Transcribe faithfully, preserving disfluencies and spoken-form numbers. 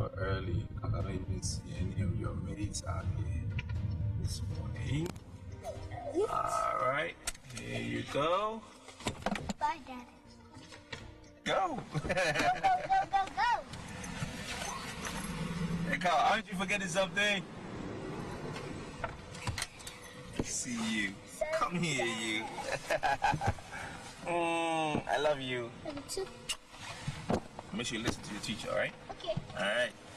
you're early because I don't even see any of your mates out here this morning. Alright, here you go. Bye, Dad. Go! Go, go, go, go, go! Hey, Carl, aren't you forgetting something? See you. Come here, you. mm, I love you. Love you too. Make sure you listen to your teacher, alright? Okay. Alright.